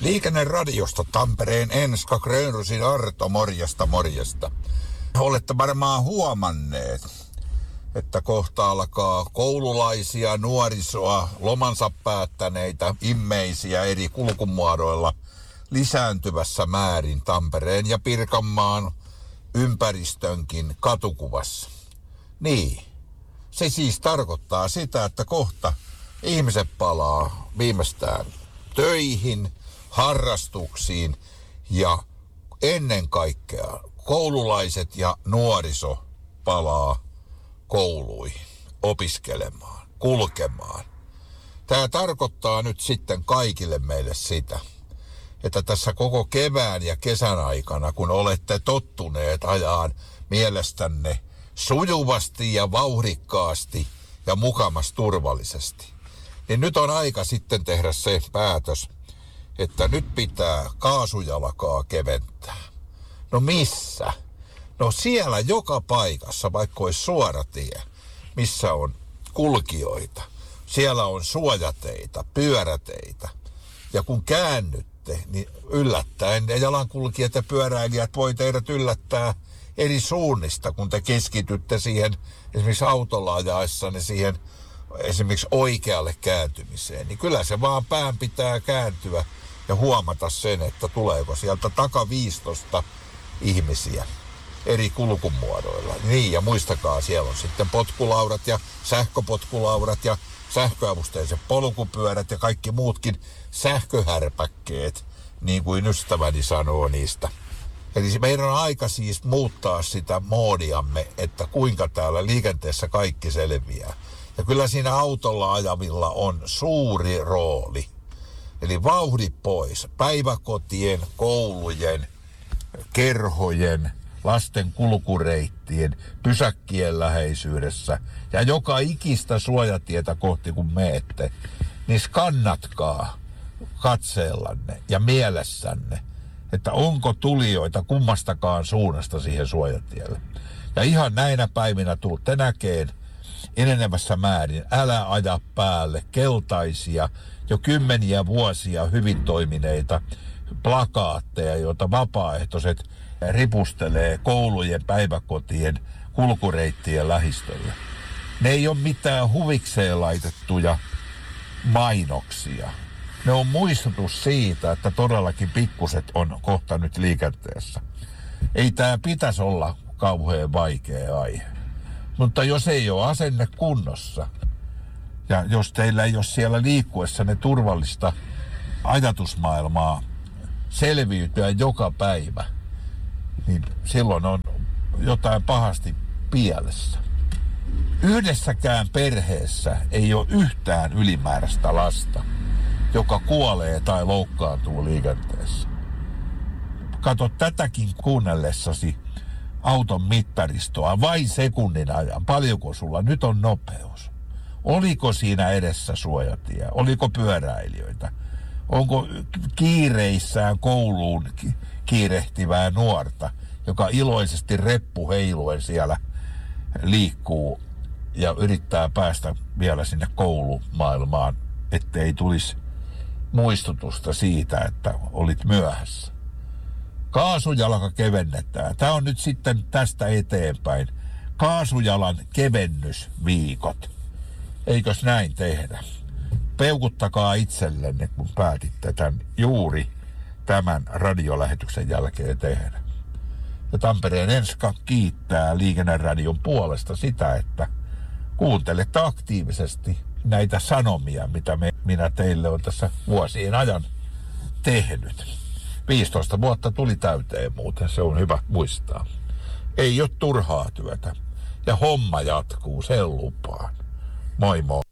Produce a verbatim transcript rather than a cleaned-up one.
Liikenneradiosta Tampereen Enska Grönrusin Arto, morjesta morjesta. Olette varmaan huomanneet, että kohta alkaa koululaisia, nuorisoa, lomansa päättäneitä, immeisiä eri kulkumuodoilla lisääntyvässä määrin Tampereen ja Pirkanmaan ympäristönkin katukuvassa. Niin, se siis tarkoittaa sitä, että kohta ihmiset palaa viimeistään töihin, harrastuksiin ja ennen kaikkea koululaiset ja nuoriso palaa kouluihin, opiskelemaan, kulkemaan. Tämä tarkoittaa nyt sitten kaikille meille sitä, että tässä koko kevään ja kesän aikana, kun olette tottuneet ajaan mielestänne sujuvasti ja vauhdikkaasti ja mukamas turvallisesti, niin nyt on aika sitten tehdä se päätös, että nyt pitää kaasujalkaa keventää. No missä? No siellä joka paikassa, vaikka olisi suora tie, missä on kulkijoita. Siellä on suojateitä, pyöräteitä. Ja kun käännytte, niin yllättäen ja jalankulkijat ja pyöräilijät voi teidät yllättää eri suunnista, kun te keskitytte siihen esimerkiksi autolla ajaessanne siihen esimerkiksi oikealle kääntymiseen. Niin kyllä se vaan pään pitää kääntyä ja huomata sen, että tuleeko sieltä takaviistosta ihmisiä eri kulkumuodoilla. Niin, ja muistakaa, siellä on sitten potkulaudat ja sähköpotkulaudat ja sähköavusteiset polkupyörät ja kaikki muutkin sähköhärpäkkeet, niin kuin ystäväni sanoo niistä. Eli meidän on aika siis muuttaa sitä moodiamme, että kuinka täällä liikenteessä kaikki selviää. Ja kyllä siinä autolla ajavilla on suuri rooli. Eli vauhdit pois päiväkotien, koulujen, kerhojen, lasten kulkureittien, pysäkkien läheisyydessä ja joka ikistä suojatietä kohti kun meette, niin skannatkaa katseellanne ja mielessänne, että onko tulijoita kummastakaan suunnasta siihen suojatielle. Ja ihan näinä päivinä tulette näkeen enenevässä määrin älä aja päälle keltaisia, jo kymmeniä vuosia hyvin toimineita plakaatteja, joita vapaaehtoiset ripustelee koulujen, päiväkotien, kulkureittien lähistöllä. Ne ei ole mitään huvikseen laitettuja mainoksia. Ne on muistutus siitä, että todellakin pikkuset on kohta nyt liikenteessä. Ei tämä pitäisi olla kauhean vaikea aihe. Mutta jos ei ole asenne kunnossa, ja jos teillä ei ole siellä liikkuessanne turvallista ajatusmaailmaa selviytyä joka päivä, niin silloin on jotain pahasti pielessä. Yhdessäkään perheessä ei ole yhtään ylimääräistä lasta, joka kuolee tai loukkaantuu liikenteessä. Kato tätäkin kuunnellessasi auton mittaristoa vain sekunnin ajan. Paljonko sulla nyt on nopeus? Oliko siinä edessä suojatie? Oliko pyöräilijöitä? Onko kiireissään kouluun kiirehtivää nuorta, joka iloisesti reppu heiluen siellä liikkuu ja yrittää päästä vielä sinne koulumaailmaan, ettei tulisi muistutusta siitä, että olit myöhässä. Kaasujalka kevennetään. Tämä on nyt sitten tästä eteenpäin kaasujalan kevennysviikot. Eikös näin tehdä? Peukuttakaa itsellenne, kun päätitte tämän juuri tämän radiolähetyksen jälkeen tehdä. Ja Tampereen Enska kiittää Liikenneradion puolesta sitä, että kuuntelette aktiivisesti näitä sanomia, mitä me, minä teille olen tässä vuosien ajan tehnyt. viisitoista vuotta tuli täyteen muuten, se on hyvä muistaa. Ei ole turhaa työtä. Ja homma jatkuu, sen lupaan. Moi moi.